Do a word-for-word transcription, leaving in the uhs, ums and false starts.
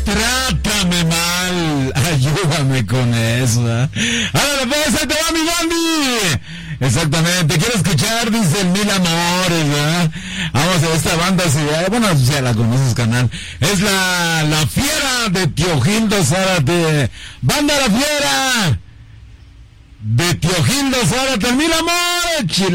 Trátame mal, ayúdame con eso, ¿eh? Ahora pues, ahí te va mi Bandy. Exactamente, quiero escuchar, dice el Mil Amores, ¿verdad? Vamos a esta banda, si, bueno, si ya la conoces, canal. Es la, la Fiera de Teogildo Zárate. Banda La Fiera de Teogildo Zárate, Mil Amores.